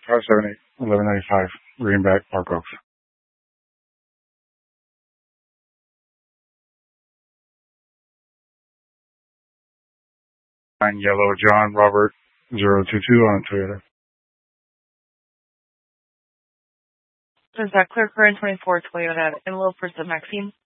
578-1195, Greenback, Park Oaks. Yellow John Robert 022 on Toyota. Is that clear current 24 Toyota envelope for the Maxine?